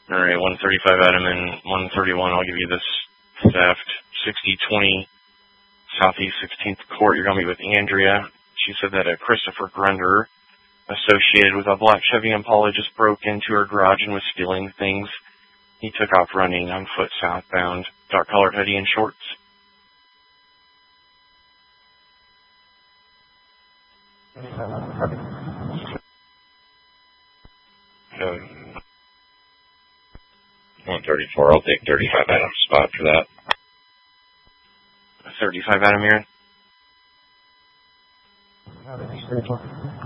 Alright, 135 Adam and 131, I'll give you this theft. 6020 Southeast 16th Court, you're going to meet with Andrea. She said that a Christopher Grunder, associated with a black Chevy Impala, just broke into her garage and was stealing things. He took off running on foot southbound, dark-colored hoodie and shorts. So, 134, I'll take 35 Adam spot for that. 35 Adam, Aaron?